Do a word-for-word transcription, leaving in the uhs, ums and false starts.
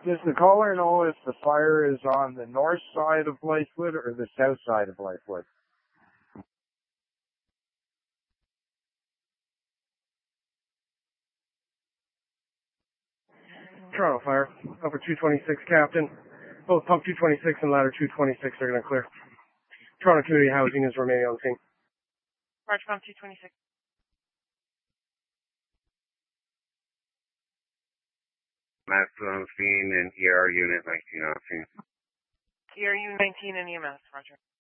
Does the caller know if the fire is on the north side of Blythewood or the south side of Blythewood? Toronto Fire, over two twenty-six, Captain. Both pump two twenty-six and ladder two twenty-six are going to clear. Toronto Community Housing is remaining on scene. Roger, pump two twenty-six. Mass on scene and E R Unit nineteen on scene. E R Unit nineteen and E M S, roger.